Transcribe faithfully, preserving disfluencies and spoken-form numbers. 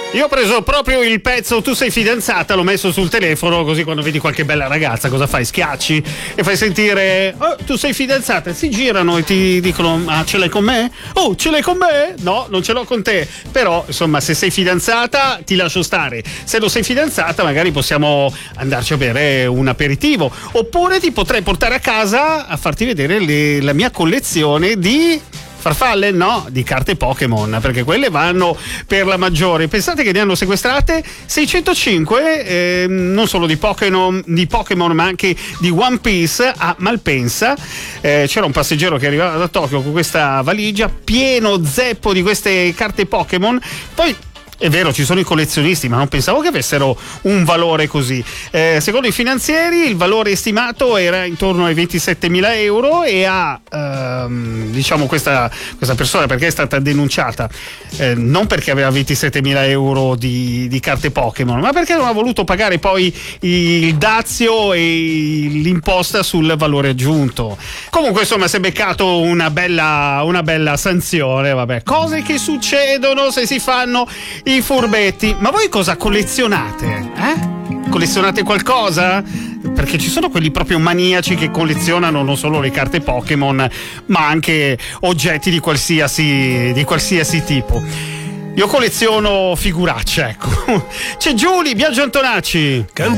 Io ho preso proprio il pezzo Tu sei fidanzata, l'ho messo sul telefono, così quando vedi qualche bella ragazza cosa fai? Schiacci e fai sentire oh, tu sei fidanzata, si girano e ti dicono ah, ce l'hai con me? Oh, ce l'hai con me? No, non ce l'ho con te. Però insomma, se sei fidanzata ti lascio stare, se non sei fidanzata magari possiamo andarci a bere un aperitivo, oppure ti potrei portare a casa a farti vedere le, la mia collezione di farfalle, no, di carte Pokémon, perché quelle vanno per la maggiore. Pensate che ne hanno sequestrate seicentocinque, eh, non solo di Pokémon, di Pokémon ma anche di One Piece a Malpensa. Eh, c'era un passeggero che arrivava da Tokyo con questa valigia pieno zeppo di queste carte Pokémon. Poi è vero, ci sono i collezionisti, ma non pensavo che avessero un valore così. Eh, secondo i finanzieri il valore stimato era intorno ai ventisettemila euro e ha, ehm, diciamo, questa, questa persona, perché è stata denunciata, eh, non perché aveva ventisettemila euro di, di carte Pokémon, ma perché non ha voluto pagare poi il dazio e l'imposta sul valore aggiunto. Comunque, insomma, si è beccato una bella, una bella sanzione, vabbè. Cose che succedono se si fanno i furbetti. Ma voi cosa collezionate? Eh? Collezionate qualcosa? Perché ci sono quelli proprio maniaci che collezionano non solo le carte Pokémon, ma anche oggetti di qualsiasi, di qualsiasi tipo. Io colleziono figuracce, ecco. C'è Giulia, Biagio Antonacci. Canti